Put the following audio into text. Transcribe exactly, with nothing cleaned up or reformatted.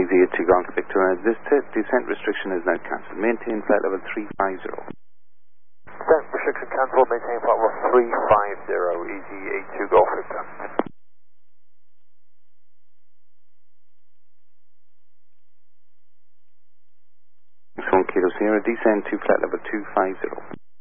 Easy to Golf Victoria. This descent restriction is now cancelled. Maintain flight level three five zero. Descent restriction cancelled. Maintain flight level three five zero. Easy eight two Golf Victor. one Kilo Sierra. Descend to flight level two five zero.